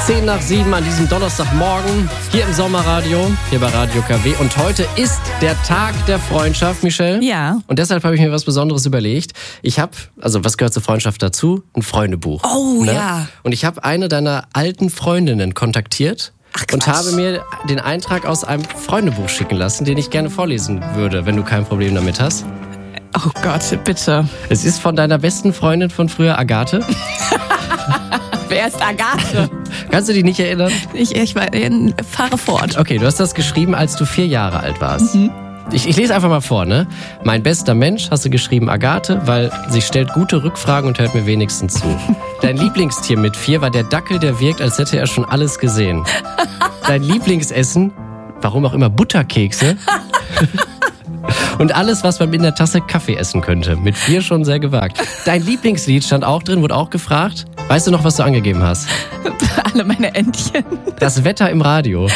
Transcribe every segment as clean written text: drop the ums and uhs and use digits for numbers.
6:10 an diesem Donnerstagmorgen hier im Sommerradio, hier bei Radio KW. Und heute ist der Tag der Freundschaft, Michelle. Ja. Und deshalb habe ich mir was Besonderes überlegt. Ich habe, also was gehört zur Freundschaft dazu? Ein Freundebuch. Oh, ne? ja. Und ich habe eine deiner alten Freundinnen kontaktiert. Und habe mir den Eintrag aus einem Freundebuch schicken lassen, den ich gerne vorlesen würde, wenn du kein Problem damit hast. Oh Gott, bitte. Es ist von deiner besten Freundin von früher, Agathe. Wer ist Agathe? Kannst du dich nicht erinnern? Ich fahre fort. Okay, du hast das geschrieben, als du 4 Jahre alt warst. Mhm. Ich lese einfach mal vor, ne? Mein bester Mensch, hast du geschrieben, Agathe, weil sie stellt gute Rückfragen und hört mir wenigstens zu. Dein Lieblingstier mit 4 war der Dackel, der wirkt, als hätte er schon alles gesehen. Dein Lieblingsessen, warum auch immer, Butterkekse. Und alles, was man mit einer Tasse Kaffee essen könnte. Mit 4 schon sehr gewagt. Dein Lieblingslied stand auch drin, wurde auch gefragt. Weißt du noch, was du angegeben hast? Alle meine Entchen. Das Wetter im Radio.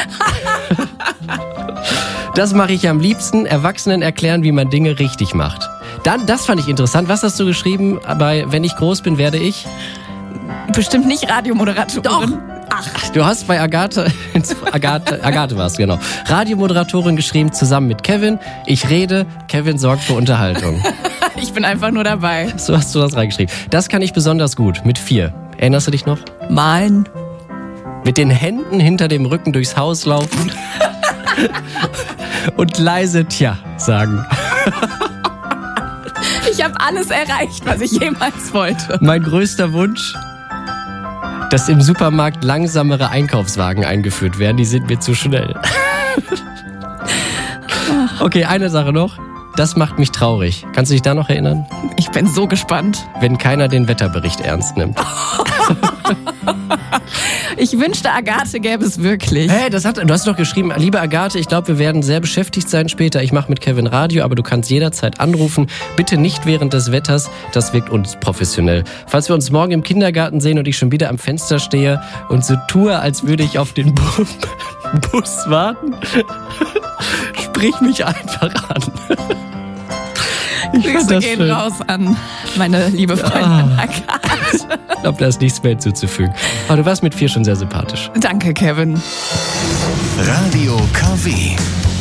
Das mache ich am liebsten, Erwachsenen erklären, wie man Dinge richtig macht. Dann, das fand ich interessant. Was hast du geschrieben bei Wenn ich groß bin, werde ich? Bestimmt nicht Radiomoderatorin. Doch. Ach, du hast bei Agathe war es, genau. Radiomoderatorin geschrieben, zusammen mit Kevin. Ich rede, Kevin sorgt für Unterhaltung. Ich bin einfach nur dabei. So hast du das reingeschrieben. Das kann ich besonders gut, mit 4. Erinnerst du dich noch? Malen. Mit den Händen hinter dem Rücken durchs Haus laufen. Und leise Tja sagen. Ich habe alles erreicht, was ich jemals wollte. Mein größter Wunsch, dass im Supermarkt langsamere Einkaufswagen eingeführt werden. Die sind mir zu schnell. Okay, eine Sache noch. Das macht mich traurig. Kannst du dich da noch erinnern? Ich bin so gespannt. Wenn keiner den Wetterbericht ernst nimmt. Ich wünschte, Agathe gäbe es wirklich. Hey, du hast doch geschrieben, liebe Agathe, ich glaube, wir werden sehr beschäftigt sein später. Ich mache mit Kevin Radio, aber du kannst jederzeit anrufen. Bitte nicht während des Wetters, das wirkt unprofessionell. Falls wir uns morgen im Kindergarten sehen und ich schon wieder am Fenster stehe und so tue, als würde ich auf den Bus warten, sprich mich einfach an. Grüße gehen schön. Raus an meine liebe Freundin Agathe. Ich glaube, da ist nichts mehr hinzuzufügen. Aber du warst mit 4 schon sehr sympathisch. Danke, Kevin. Radio KW.